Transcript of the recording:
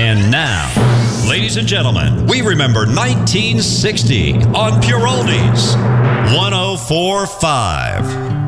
And now, ladies and gentlemen, we remember 1960 on Pure Oldies 104.5.